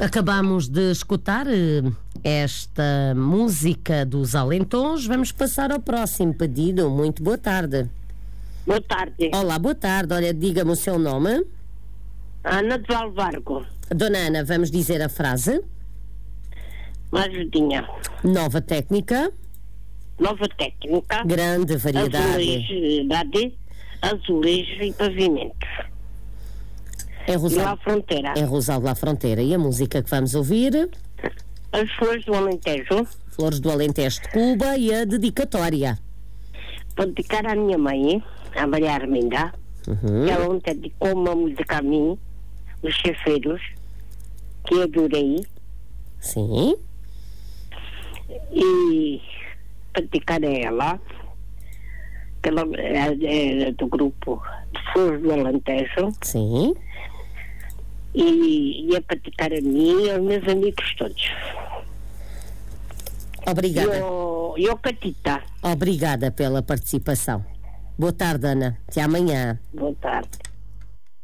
Acabamos de escutar esta música dos Alentons. Vamos passar ao próximo pedido. Muito boa tarde. Boa tarde. Olá, boa tarde. Olha, diga-me o seu nome. Ana de Valvargo. Dona Ana, vamos dizer a frase. Uma ajudinha. Nova técnica. Nova técnica. Grande variedade. Azulejo e pavimentos. É E lá Fronteira. É Rosal La Fronteira. E a música que vamos ouvir? As Flores do Alentejo. Flores do Alentejo de Cuba e a dedicatória. Vou dedicar à minha mãe, a Maria Arminda. Ela ontem dedicou uma música a mim, Os Chefeiros, que adorei. Sim. E para dedicar a ela, que ela é do grupo de Flores do Alentejo. Sim. E é para dedicar a mim e aos meus amigos todos. Obrigada. E ao Catita. Obrigada pela participação. Boa tarde, Ana. Até amanhã. Boa tarde.